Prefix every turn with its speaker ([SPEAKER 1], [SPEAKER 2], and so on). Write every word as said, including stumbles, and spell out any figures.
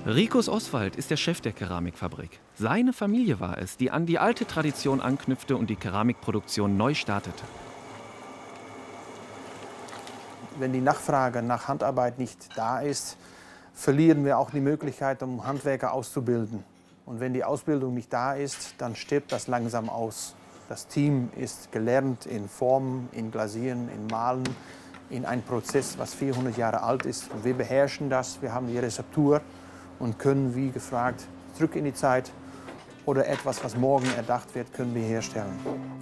[SPEAKER 1] Rikus Oswald ist der Chef der Keramikfabrik. Seine Familie war es, die an die alte Tradition anknüpfte und die Keramikproduktion neu startete.
[SPEAKER 2] Wenn die Nachfrage nach Handarbeit nicht da ist, verlieren wir auch die Möglichkeit, um Handwerker auszubilden. Und wenn die Ausbildung nicht da ist, dann stirbt das langsam aus. Das Team ist gelernt in Formen, in Glasieren, in Malen, in einem Prozess, was vierhundert Jahre alt ist. Und wir beherrschen das, wir haben die Rezeptur und können, wie gefragt, zurück in die Zeit oder etwas, was morgen erdacht wird, können wir herstellen.